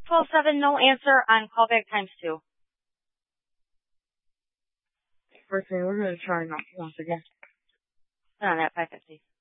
612-7, no answer on callback times 2. Okay, we're going to try once again. Put on that 550.